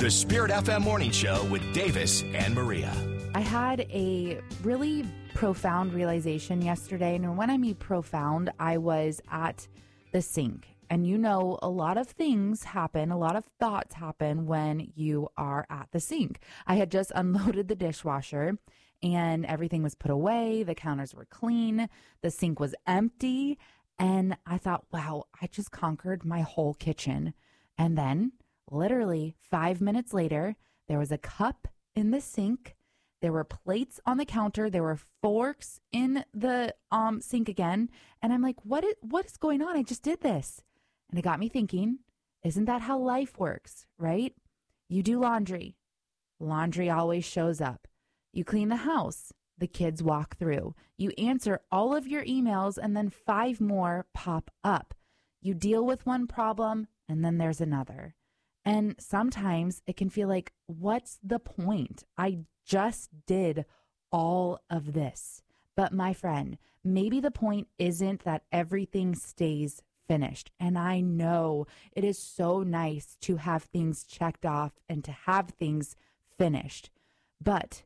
The Spirit FM Morning Show with Davis and Maria. I had a really profound realization yesterday. And when I mean profound, I was at the sink. And you know, a lot of things happen, a lot of thoughts happen when you are at the sink. I had just unloaded the dishwasher and everything was put away. The counters were clean. The sink was empty. And I thought, wow, I just conquered my whole kitchen. And then literally 5 minutes later, there was a cup in the sink. There were plates on the counter. There were forks in the sink again. And I'm like, what is going on? I just did this. And it got me thinking, isn't that how life works, right? You do laundry. Laundry always shows up. You clean the house. The kids walk through. You answer all of your emails and then 5 more pop up. You deal with one problem and then there's another. And sometimes it can feel like, what's the point? I just did all of this. But my friend, maybe the point isn't that everything stays finished. And I know it is so nice to have things checked off and to have things finished. But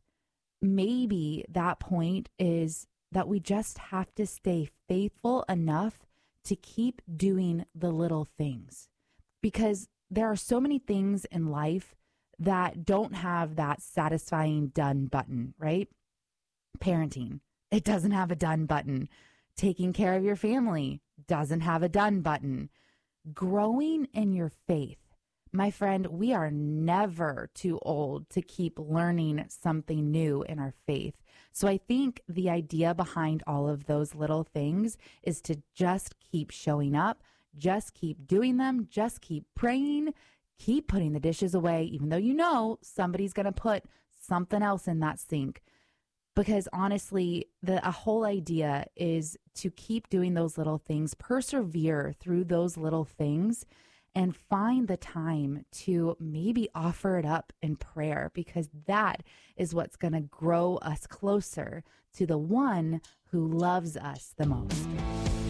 maybe that point is that we just have to stay faithful enough to keep doing the little things. Because there are so many things in life that don't have that satisfying done button, right? Parenting, it doesn't have a done button. Taking care of your family doesn't have a done button. Growing in your faith, my friend, we are never too old to keep learning something new in our faith. So I think the idea behind all of those little things is to just keep showing up, just keep doing them, just keep praying, keep putting the dishes away, even though you know somebody's going to put something else in that sink. Because honestly, a whole idea is to keep doing those little things, persevere through those little things, and find the time to maybe offer it up in prayer, because that is what's going to grow us closer to the one who loves us the most.